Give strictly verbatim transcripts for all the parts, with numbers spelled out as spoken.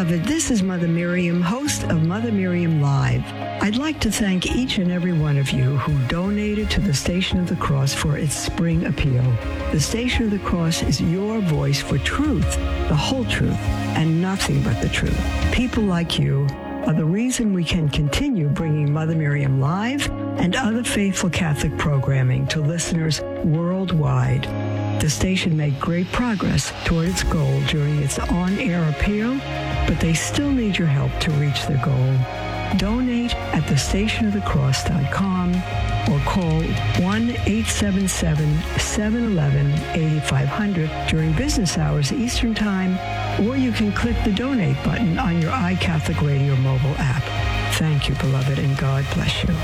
Beloved, this is Mother Miriam, host of Mother Miriam Live. I'd like to thank each and every one of you who donated to the Station of the Cross for its spring appeal. The Station of the Cross is your voice for truth, the whole truth, and nothing but the truth. People like you are the reason we can continue bringing Mother Miriam Live and other faithful Catholic programming to listeners worldwide. The station made great progress toward its goal during its on-air appeal, but they still need your help to reach their goal. Donate at the station of the cross dot com or call one eight seven seven, seven one one, eight five zero zero during business hours Eastern Time, or you can click the donate button on your iCatholic Radio mobile app. Thank you, beloved, and God bless you.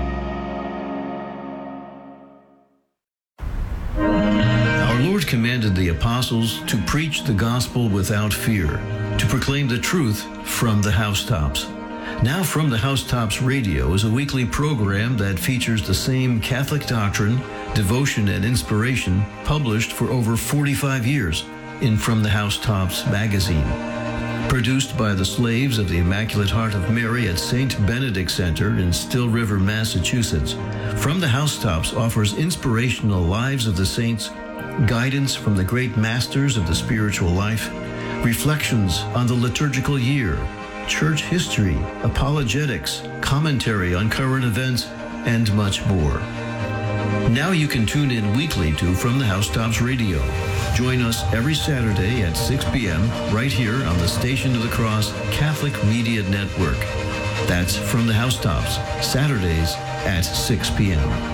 Our Lord commanded the apostles to preach the gospel without fear, to proclaim the truth from the housetops. Now From the Housetops Radio is a weekly program that features the same Catholic doctrine, devotion, and inspiration published for over forty-five years in From the Housetops magazine. Produced by the slaves of the Immaculate Heart of Mary at Saint Benedict Center in Still River, Massachusetts, From the Housetops offers inspirational lives of the saints, guidance from the great masters of the spiritual life, reflections on the liturgical year, church history, apologetics, commentary on current events, and much more. Now you can tune in weekly to From the Housetops Radio. Join us every Saturday at six p.m. right here on the Station of the Cross Catholic Media Network. That's From the Housetops, Saturdays at six p.m.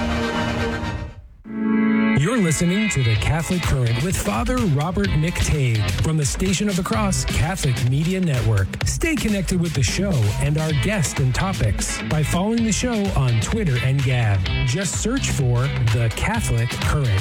You're listening to The Catholic Current with Father Robert McTague from the Station of the Cross Catholic Media Network. Stay connected with the show and our guests and topics by following the show on Twitter and Gab. Just search for The Catholic Current.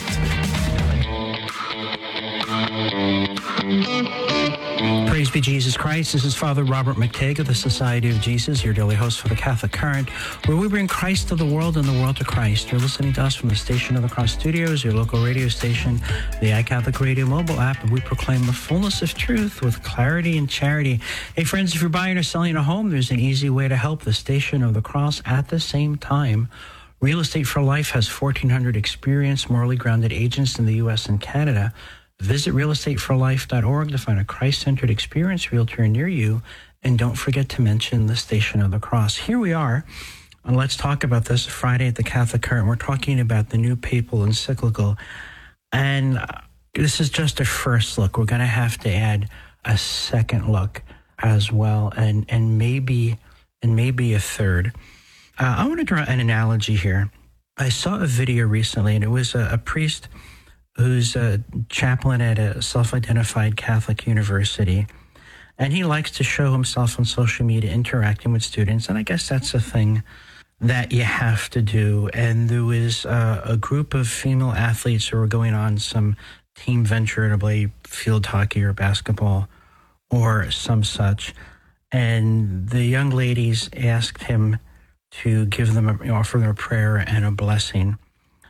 Praise be Jesus Christ. This is Father Robert McTague of the Society of Jesus, your daily host for the Catholic Current, where we bring Christ to the world and the world to Christ. You're listening to us from the Station of the Cross Studios, your local radio station, the iCatholic Radio mobile app, and we proclaim the fullness of truth with clarity and charity. Hey, friends, if you're buying or selling a home, there's an easy way to help the Station of the Cross at the same time. Real Estate for Life has fourteen hundred experienced, morally grounded agents in the U S and Canada. Visit real estate for life dot org to find a Christ-centered experience realtor near you. And don't forget to mention the Station of the Cross. Here we are. And let's talk about this Friday at the Catholic Current. We're talking about the new papal encyclical. And this is just a first look. We're going to have to add a second look as well, and, and maybe and maybe a third. Uh, I want to draw an analogy here. I saw a video recently, and it was a, a priest who's a chaplain at a self-identified Catholic university. And he likes to show himself on social media interacting with students. And I guess that's a thing that you have to do. And there was uh, a group of female athletes who were going on some team venture to play field hockey or basketball or some such. And the young ladies asked him to give them, a, offer them a prayer and a blessing.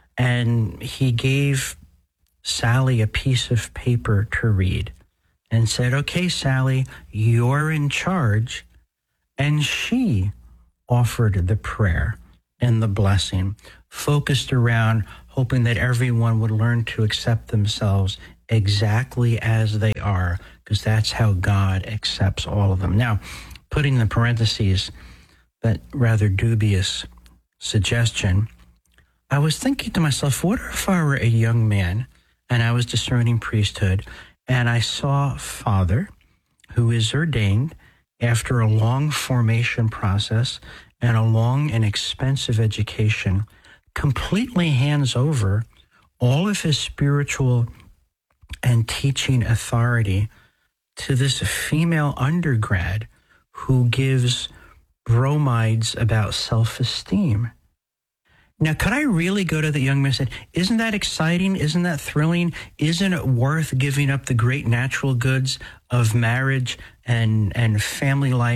And he gave Sally a piece of paper to read and said, okay, Sally, you're in charge. And she offered the prayer and the blessing, focused around hoping that everyone would learn to accept themselves exactly as they are, because that's how God accepts all of them. Now, putting in the parentheses that rather dubious suggestion, I was thinking to myself, what if I were a young man and I was discerning priesthood, and I saw a father who is ordained after a long formation process and a long and expensive education, completely hands over all of his spiritual and teaching authority to this female undergrad who gives bromides about self-esteem. Now, could I really go to the young man and say, isn't that exciting? Isn't that thrilling? Isn't it worth giving up the great natural goods of marriage and, and family life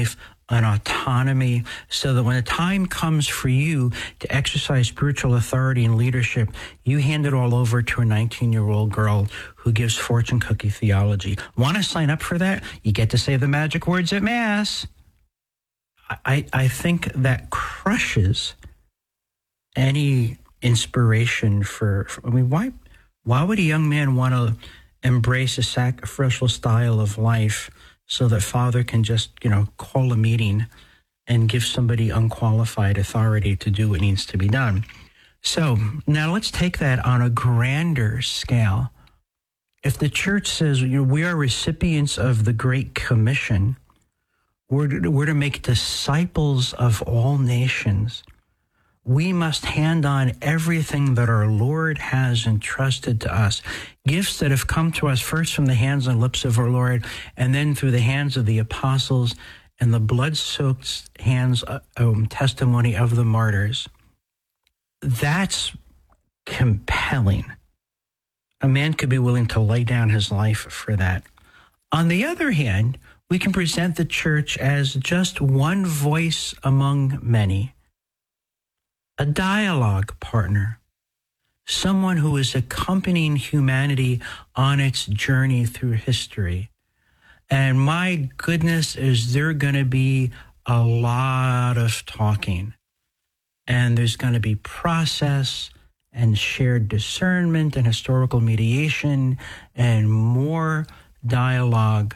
an autonomy, so that when the time comes for you to exercise spiritual authority and leadership, you hand it all over to a nineteen-year-old girl who gives fortune cookie theology. Want to sign up for that? You get to say the magic words at Mass. I, I think that crushes any inspiration for, for, I mean, why, why would a young man want to embrace a sacrificial style of life so that Father can just, you know, call a meeting and give somebody unqualified authority to do what needs to be done? So now let's take that on a grander scale. If the church says, you know, we are recipients of the Great Commission, we're to, we're to make disciples of all nations, we must hand on everything that our Lord has entrusted to us, gifts that have come to us first from the hands and lips of our Lord, and then through the hands of the apostles and the blood-soaked hands, uh, um, testimony of the martyrs. That's compelling. A man could be willing to lay down his life for that. On the other hand, we can present the church as just one voice among many, a dialogue partner, someone who is accompanying humanity on its journey through history. And my goodness, is there going to be a lot of talking. And there's going to be process and shared discernment and historical mediation and more dialogue.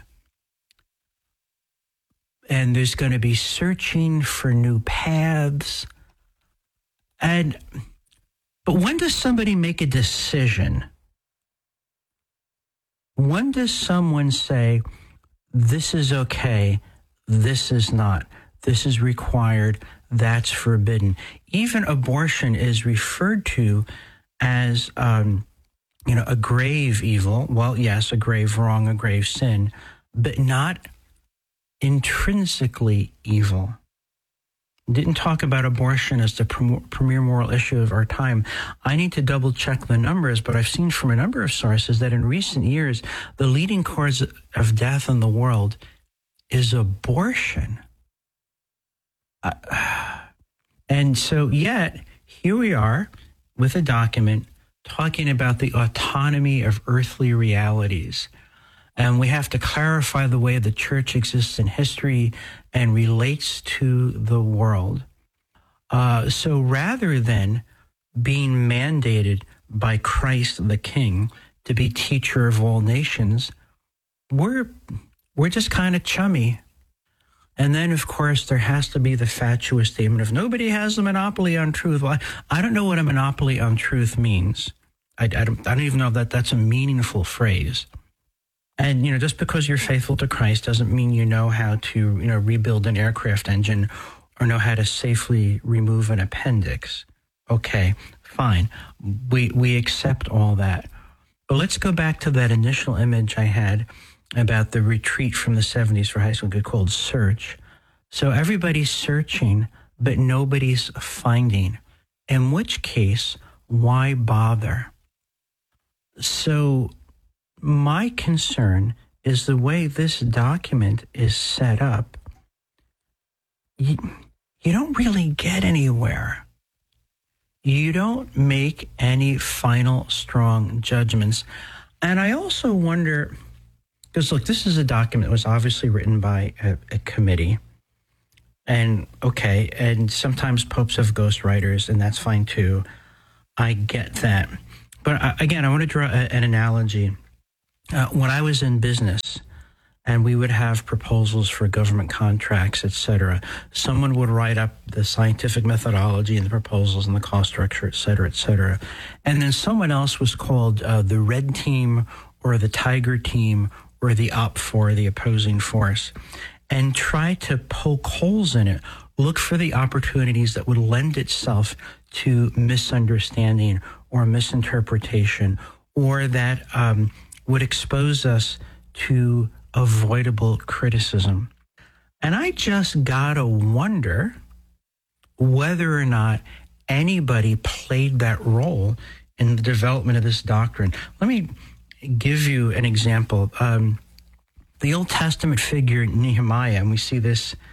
And there's going to be searching for new paths. And, but when does somebody make a decision? When does someone say, this is okay, this is not, this is required, that's forbidden? Even abortion is referred to as, um, you know, a grave evil. Well, yes, a grave wrong, a grave sin, but not intrinsically evil. Didn't talk about abortion as the premier moral issue of our time. I need to double check the numbers, but I've seen from a number of sources that in recent years, the leading cause of death in the world is abortion. Uh, and so yet, here we are with a document talking about the autonomy of earthly realities. And we have to clarify the way the church exists in history and relates to the world. Uh, so rather than being mandated by Christ the King to be teacher of all nations, we're we're just kind of chummy. And then, of course, there has to be the fatuous statement of nobody has a monopoly on truth. Well, I, I don't know what a monopoly on truth means. I, I, don't, I don't even know that that's a meaningful phrase. And, you know, just because you're faithful to Christ doesn't mean you know how to, you know, rebuild an aircraft engine or know how to safely remove an appendix. Okay, fine. We we accept all that. But let's go back to that initial image I had about the retreat from the seventies for high school kid called Search. So everybody's searching, but nobody's finding. In which case, why bother? So my concern is the way this document is set up. You, you don't really get anywhere. You don't make any final strong judgments. And I also wonder, because look, this is a document that was obviously written by a, a committee. And okay, and sometimes popes have ghostwriters, and that's fine too. I get that. But uh, again, I want to draw a, an analogy. Uh, when I was in business and we would have proposals for government contracts, et cetera, someone would write up the scientific methodology and the proposals and the cost structure, et cetera, et cetera. And then someone else was called uh, the red team or the tiger team or the op four, the opposing force, and try to poke holes in it, look for the opportunities that would lend itself to misunderstanding or misinterpretation, or that um, would expose us to avoidable criticism. And I just gotta wonder whether or not anybody played that role in the development of this doctrine. Let me give you an example. Um, the Old Testament figure Nehemiah, and we see this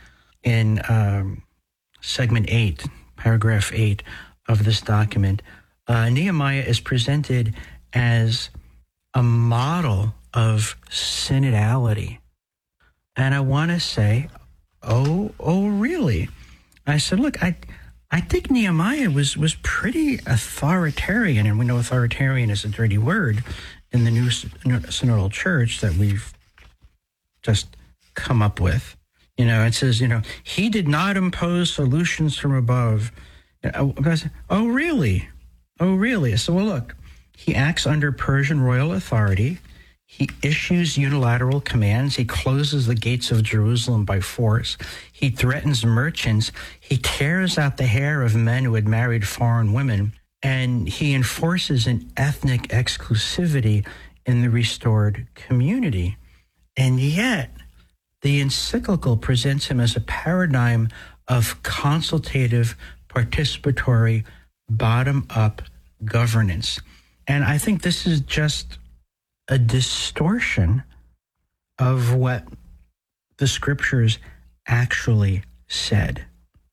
in um, segment eight, paragraph eight of this document, uh, Nehemiah is presented as a model of synodality. And I want to say, oh, oh, really? I said, look, I I think Nehemiah was, was pretty authoritarian, and we know authoritarian is a dirty word in the new synodal church that we've just come up with. You know, it says, you know, he did not impose solutions from above. I said, oh, really? Oh, really? So, well, look, he acts under Persian royal authority. He issues unilateral commands. He closes the gates of Jerusalem by force. He threatens merchants. He tears out the hair of men who had married foreign women. And he enforces an ethnic exclusivity in the restored community. And yet, the encyclical presents him as a paradigm of consultative, participatory, bottom-up governance. And I think this is just a distortion of what the scriptures actually said.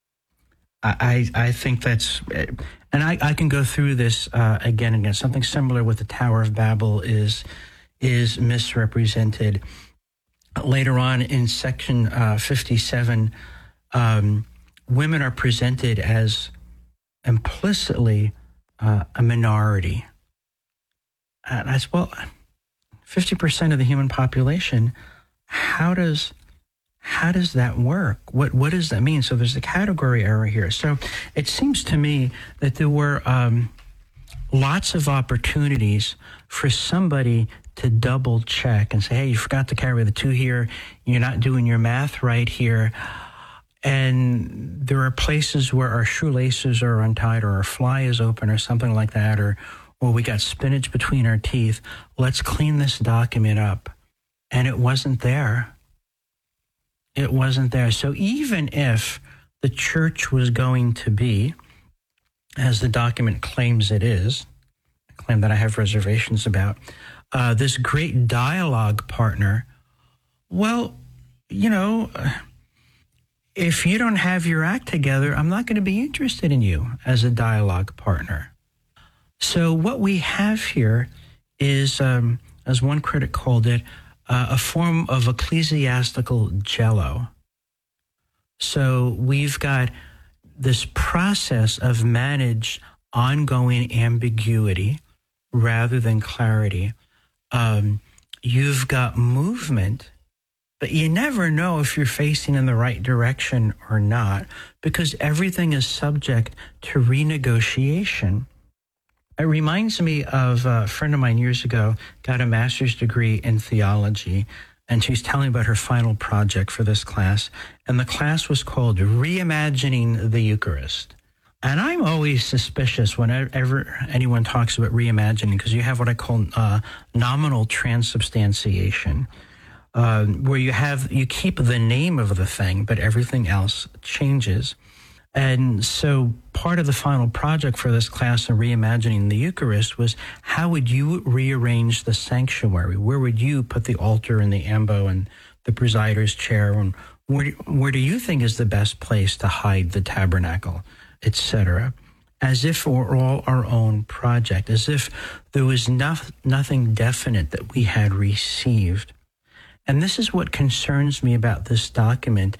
I, I, I think that's, and I, I can go through this uh, again and again. Something similar with the Tower of Babel is, is misrepresented. Later on in section uh, fifty-seven, um, women are presented as implicitly uh, a minority. And I said, well, fifty percent of the human population, how does how does that work? What what does that mean? So there's a category error here. So it seems to me that there were um, lots of opportunities for somebody to double check and say, hey, you forgot to carry the two here. You're not doing your math right here. And there are places where our shoelaces are untied or our fly is open or something like that, or or we got spinach between our teeth. Let's clean this document up. And it wasn't there. It wasn't there. So even if the church was going to be, as the document claims it is, a claim that I have reservations about, uh, this great dialogue partner, well, you know, if you don't have your act together, I'm not going to be interested in you as a dialogue partner. So what we have here is, um, as one critic called it, uh, a form of ecclesiastical jello. So we've got this process of managed ongoing ambiguity rather than clarity. Um, you've got movement, but you never know if you're facing in the right direction or not, because everything is subject to renegotiation. It reminds me of a friend of mine years ago, got a master's degree in theology, and she's telling about her final project for this class. And the class was called Reimagining the Eucharist. And I'm always suspicious whenever anyone talks about reimagining, because you have what I call uh, nominal transubstantiation, uh, where you have you keep the name of the thing, but everything else changes. And so part of the final project for this class in Reimagining the Eucharist was, how would you rearrange the sanctuary? Where would you put the altar and the ambo and the presider's chair? And where, where do you think is the best place to hide the tabernacle, et cetera? As if we're all our own project, as if there was no, nothing definite that we had received. And this is what concerns me about this document,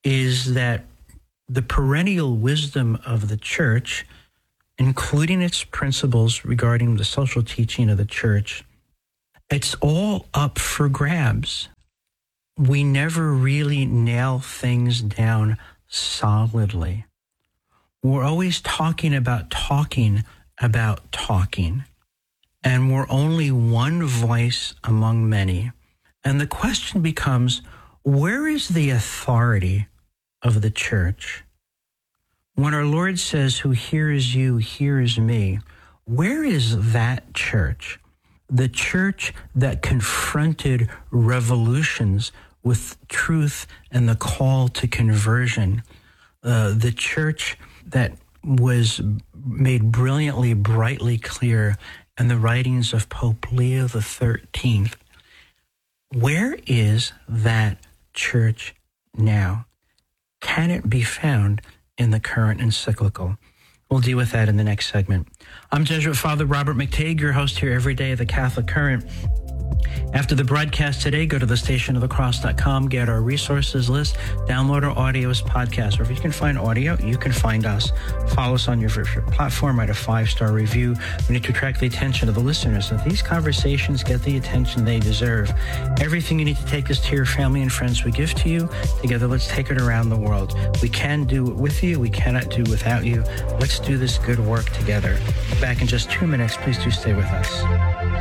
is that the perennial wisdom of the church, including its principles regarding the social teaching of the church, it's all up for grabs. We never really nail things down solidly. We're always talking about talking about talking, and we're only one voice among many. And the question becomes, where is the authority of the church? When our Lord says, who hears you, hears me, where is that church? The church that confronted revolutions with truth and the call to conversion. Uh, the church that was made brilliantly, brightly clear in the writings of Pope Leo the thirteenth. Where is that church now? can it be found in the current encyclical? We'll deal with that in the next segment. I'm Jesuit Father Robert McTague, your host here every day of the Catholic Current. After the broadcast today, go to the station of the cross dot com, get our resources list, download our audio as podcast. Or if you can find audio, you can find us. Follow us on your favorite platform, write a five-star review. We need to attract the attention of the listeners so that these conversations get the attention they deserve. Everything you need to take this to your family and friends we give to you. Together, let's take it around the world. We can do it with you. We cannot do without you. Let's do this good work together. Back in just two minutes. Please do stay with us.